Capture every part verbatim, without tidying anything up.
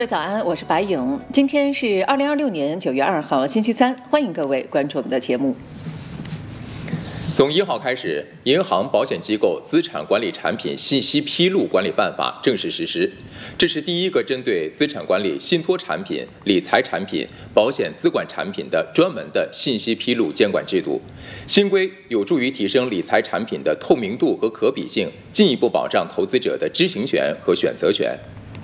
早安，我是白颖。今天是二零二六年九月二号，星期三，欢迎各位关注我们的节目。 从一号开始，《银行保险机构资产管理产品信息披露管理办法》正式实施。这是第一个针对资产管理、信托产品、理财产品、保险资管产品的专门的信息披露监管制度。新规有助于提升理财产品的透明度和可比性，进一步保障投资者的知情权和选择权。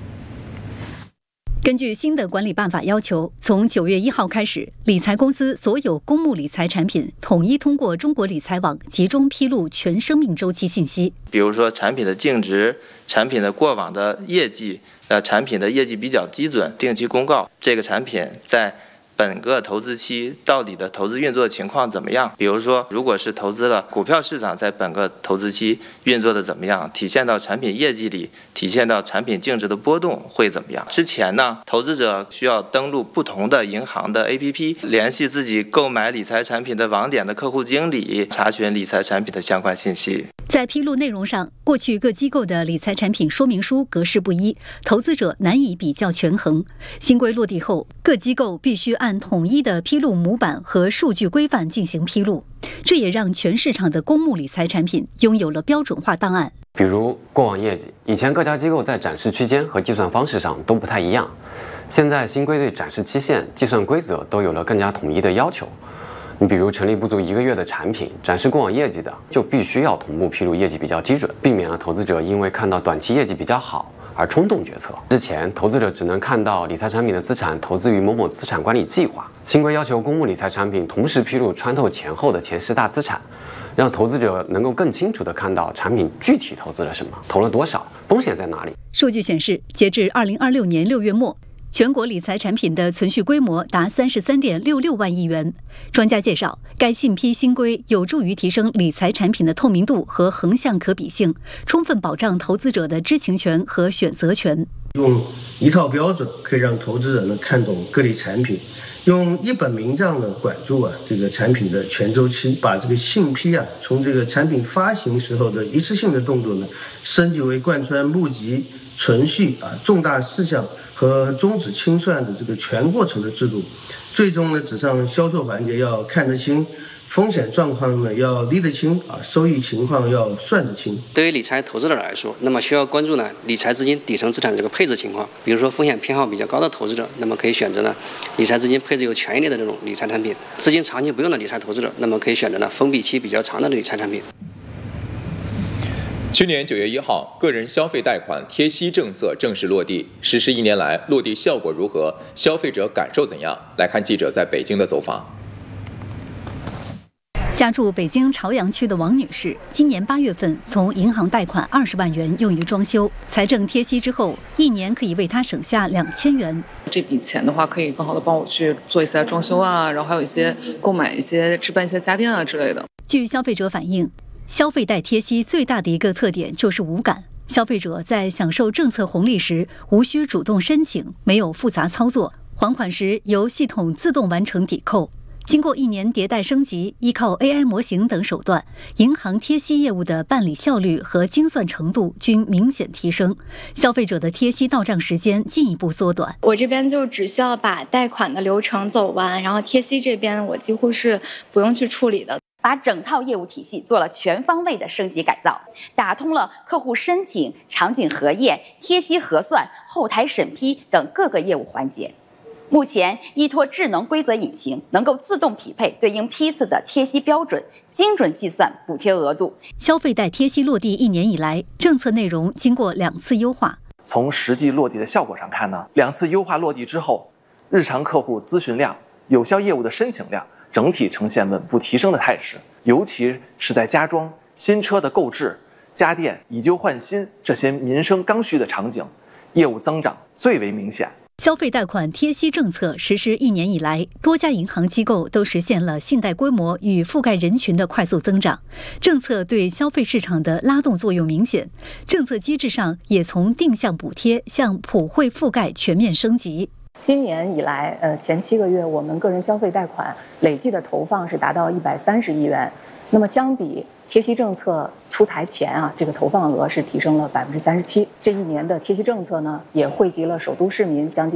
根据新的管理办法要求，从九月一号开始，理财公司所有公募理财产品统一通过中国理财网集中披露全生命周期信息。 比如说产品的净值、产品的过往的业绩、呃，产品的业绩比较基准，定期公告这个产品在本个投资期到底的投资运作情况怎么样？比如说，如果是投资了股票市场，在本个投资期运作的怎么样？体现到产品业绩里，体现到产品净值的波动会怎么样？之前呢，投资者需要登录不同的银行的 A P P， 联系自己购买理财产品的网点的客户经理，查询理财产品的相关信息。 在披露内容上，过去各机构的理财产品说明书格式不一，投资者难以比较权衡。新规落地后，各机构必须按统一的披露模板和数据规范进行披露，这也让全市场的公募理财产品拥有了标准化档案。 比如过往业绩，以前各家机构在展示区间和计算方式上都不太一样，现在新规对展示期限、计算规则都有了更加统一的要求。你比如成立不足一个月的产品，展示过往业绩的，就必须要同步披露业绩比较基准，避免了投资者因为看到短期业绩比较好而冲动决策。之前投资者只能看到理财产品的资产投资于某某资产管理计划，新规要求公募理财产品同时披露穿透前后的前十大资产，让投资者能够更清楚地看到产品具体投资了什么，投了多少，风险在哪里。 数据显示，截至二零二六年六月末，全国理财产品的存续规模达三十三点六六万亿元。专家介绍，该信披新规有助于提升理财产品的透明度和横向可比性，充分保障投资者的知情权和选择权。 用一套标准可以让投资者呢看懂各类产品，用一本名账呢管住啊这个产品的全周期，把这个信披啊从这个产品发行时候的一次性的动作呢，升级为贯穿募集、存续啊重大事项和终止清算的这个全过程的制度，最终呢，只上销售环节要看得清，风险状况呢要理得清啊，收益情况要算得清。 对于理财投资者来说，那么需要关注呢理财资金底层资产的这个配置情况。比如说风险偏好比较高的投资者，那么可以选择呢理财资金配置有权益类的这种理财产品；资金长期不用的理财投资者，那么可以选择呢封闭期比较长的理财产品。 去年九月一号，个人消费贷款贴息政策正式落地，实施一年来落地效果如何？消费者感受怎样？来看记者在北京的走访。 家住北京朝阳区的王女士，今年八月份从银行贷款二十万元用于装修，财政贴息之后，一年可以为她省下两千元。 这笔钱的话，可以更好的帮我去做一些装修啊，然后还有一些购买一些置办一些家电啊之类的。 据消费者反映，消费贷贴息最大的一个特点就是无感，消费者在享受政策红利时无需主动申请，没有复杂操作，还款时由系统自动完成抵扣。经过一年迭代升级，依靠 A I 模型等手段，银行贴息业务的办理效率和精算程度均明显提升，消费者的贴息到账时间进一步缩短。 我这边就只需要把贷款的流程走完，然后贴息这边我几乎是不用去处理的。 把整套业务体系做了全方位的升级改造，打通了客户申请、场景核验、贴息核算、后台审批等各个业务环节。目前依托智能规则引擎，能够自动匹配对应批次的贴息标准，精准计算补贴额度。 消费贷贴息落地一年以来，政策内容经过两次优化。 从实际落地的效果上看呢，两次优化落地之后，日常客户咨询量、有效业务的申请量整体呈现稳步提升的态势，尤其是在家装、新车的购置、家电以旧换新这些民生刚需的场景，业务增长最为明显。 消费贷款贴息政策实施一年以来，多家银行机构都实现了信贷规模与覆盖人群的快速增长，政策对消费市场的拉动作用明显。政策机制上也从定向补贴向普惠覆盖全面升级。 今年以来，呃，前七个月我们个人消费贷款累计的投放是达到一百三十亿元， 那么相比贴息政策出台前啊，这个投放额是提升了百分之三十七。这一年的贴息政策呢，也惠及了首都市民将近